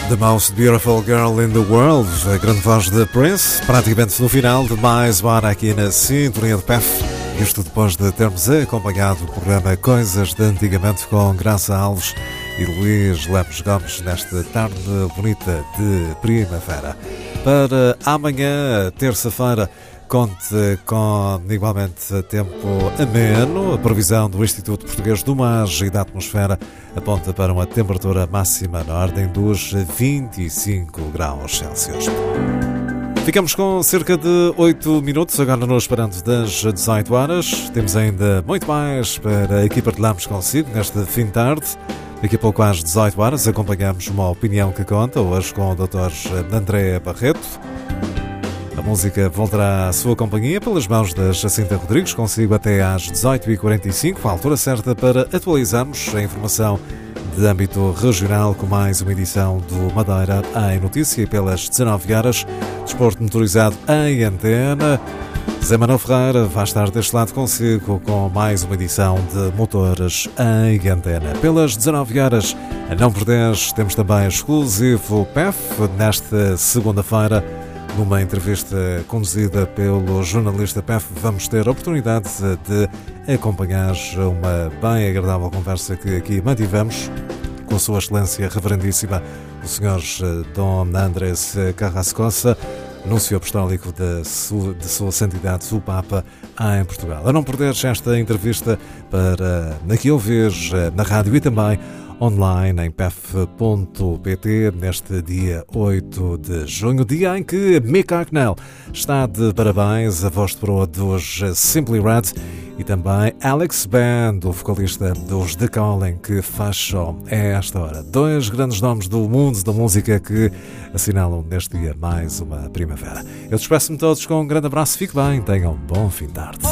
The Most Beautiful Girl in the World, a grande voz de Prince, praticamente no final de mais uma hora aqui na Sintonia de PEF. Isto depois de termos acompanhado o programa Coisas de Antigamente com Graça Alves e Luís Lemos Gomes nesta tarde bonita de primavera. Para amanhã, terça-feira, conte com igualmente tempo ameno. A previsão do Instituto Português do Mar e da Atmosfera aponta para uma temperatura máxima na ordem dos 25 graus Celsius. Ficamos com cerca de 8 minutos, agora nos esperando das 18 horas. Temos ainda muito mais para aqui partilharmos consigo neste fim de tarde. Daqui a pouco às 18 horas acompanhamos uma opinião que conta, hoje com o Dr. André Barreto. A música voltará à sua companhia pelas mãos da Jacinta Rodrigues, consigo até às 18h45, a altura certa para atualizarmos a informação de âmbito regional com mais uma edição do Madeira em Notícia e pelas 19 horas, desporto motorizado em antena. Zé Manuel Ferreira vai estar deste lado consigo com mais uma edição de Motores em Antena. Pelas 19 horas, a não perder, temos também exclusivo PEF nesta segunda-feira. Numa entrevista conduzida pelo jornalista PEF, vamos ter a oportunidade de acompanhar uma bem agradável conversa que aqui mantivemos com a Sua Excelência Reverendíssima, o Sr. Dom Andrés Carrascosa, Núncio Apostólico de Sua Santidade, o Papa, em Portugal. A não perder esta entrevista para aqui ouvir na rádio e também online em pef.pt neste dia 8 de junho, dia em que Mick Hucknall está de parabéns, a voz de proa dos Simply Red e também Alex Band, o vocalista dos The Calling, que fecham a esta hora. Dois grandes nomes do mundo da música que assinalam neste dia mais uma primavera. Eu despeço-me todos com um grande abraço, fique bem, tenham um bom fim de tarde.